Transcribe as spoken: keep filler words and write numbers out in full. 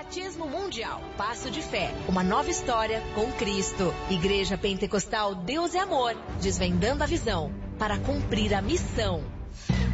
Batismo Mundial. Passo de Fé. Uma nova história com Cristo. Igreja Pentecostal Deus é Amor. Desvendando a visão para cumprir a missão.